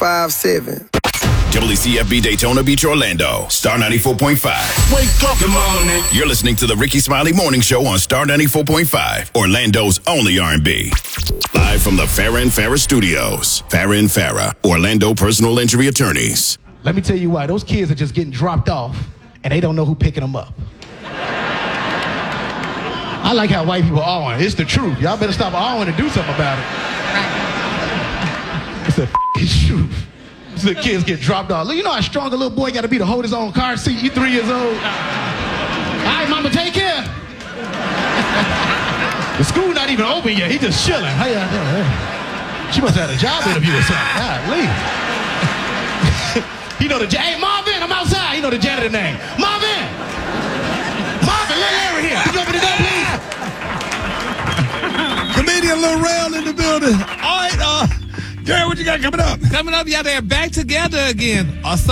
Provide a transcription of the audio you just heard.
5'7". WCFB Daytona Beach, Orlando. Star 94.5. Wake up, good morning. You're listening to the Ricky Smiley Morning Show on Star 94.5, Orlando's only R&B. Live from the Farrah and Farrah Studios. Farrah and Farrah, Orlando personal injury attorneys. Let me tell you why. Those kids are just getting dropped off, and they don't know who's picking them up. I like how white people are. It's the truth. Y'all better stop arguing and do something about it. It's the truth. The kids get dropped off. You know how strong a little boy got to be to hold his own car seat? You 3 years old. All right, mama, take care. The school not even open yet. He just chilling. Hey, she must have had a job interview or something. Golly. He know the hey Marvin, I'm outside. He know the janitor name. Marvin, little Larry here. Could you open the door, please? Comedian Lil Rel in the building. All right, Gary, what you got coming up? Coming up, y'all, they're back together again.